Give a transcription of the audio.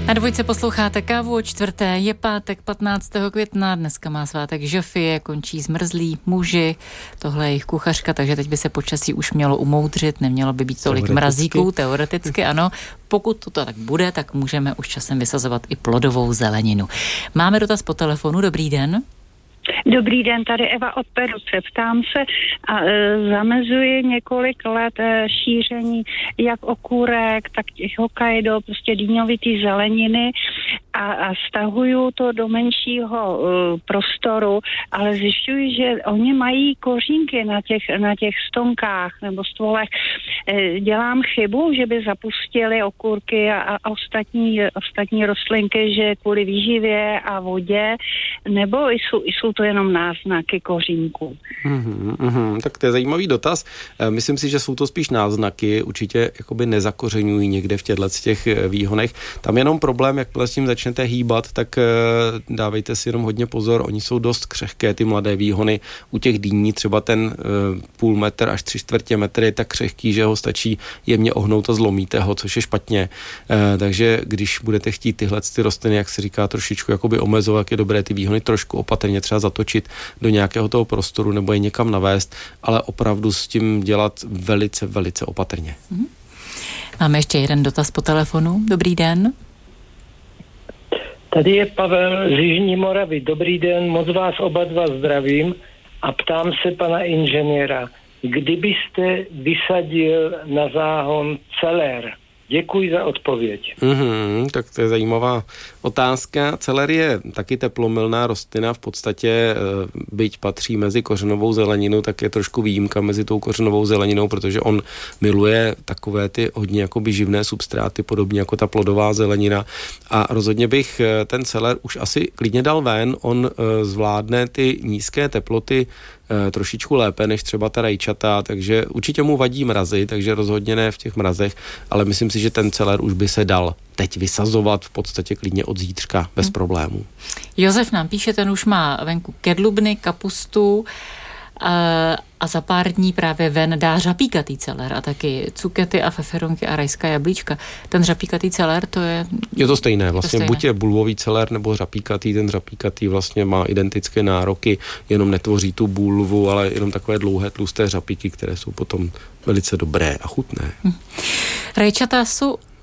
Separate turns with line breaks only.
Na Dvojce posloucháte Kávu o čtvrté, je pátek 15. května, dneska má svátek Žofie, končí Zmrzlí muži, tohle je jejich kuchařka, takže teď by se počasí už mělo umoudřit, nemělo by být tolik mrazíků, teoreticky ano. Pokud to tak bude, tak můžeme už časem vysazovat i plodovou zeleninu. Máme dotaz po telefonu, dobrý den.
Dobrý den, tady Eva od Peruce. Ptám se a zamezuje několik let šíření jak okurek, tak těch Hokkaido, prostě dýňovitý zeleniny a stahuju to do menšího prostoru, ale zjišťuji, že oni mají kořínky na těch stonkách nebo stvolech. Dělám chybu, že by zapustili okurky a ostatní rostlinky, že kvůli výživě a vodě, nebo jsou to jenom náznaky kořínku?
Tak to je zajímavý dotaz. Myslím si, že jsou to spíš náznaky, určitě jakoby nezakořeňují někde v těch výhonech. Tam jenom problém, jak s tím začnete hýbat, tak dávejte si jenom hodně pozor, oni jsou dost křehké, ty mladé výhony. U těch dýní třeba ten půl metr až 3/4 metry je tak křehký, že ho stačí jemně ohnout a zlomíte ho, což je špatně. Takže když budete chtít tyhle rostliny, jak se říká, trošičku jakoby omezovat, je dobré ty výhony trošku opatrně třeba zatočit do nějakého toho prostoru nebo je někam navést, ale opravdu s tím dělat velice, velice opatrně.
Máme ještě jeden dotaz po telefonu. Dobrý den.
Tady je Pavel z Jižní Moravy. Dobrý den, moc vás oba dva zdravím a ptám se pana inženýra, kdybyste vysadil na záhon celer? Děkuji za odpověď.
Tak to je zajímavá otázka. Celer je taky teplomilná rostlina, v podstatě byť patří mezi kořenovou zeleninu, tak je trošku výjimka mezi tou kořenovou zeleninou, protože on miluje takové ty hodně jakoby živné substráty, podobně jako ta plodová zelenina. A rozhodně bych ten celer už asi klidně dal ven, on zvládne ty nízké teploty trošičku lépe než třeba ta rajčata, takže určitě mu vadí mrazy, takže rozhodně ne v těch mrazech, ale myslím si, že ten celer už by se dal teď vysazovat v podstatě klidně od zítřka bez problémů.
Josef nám píše, ten už má venku kedlubny, kapustu a za pár dní právě ven dá řapíkatý celer a taky cukety a feferonky a rajská jablíčka. Ten řapíkatý celer, to je...
Je to stejné, vlastně buď je bulvový celer nebo řapíkatý, ten řapíkatý vlastně má identické nároky, jenom netvoří tu bulvu, ale jenom takové dlouhé tlusté řapíky, které jsou potom velice dobré a chutné.
Rajčata jsou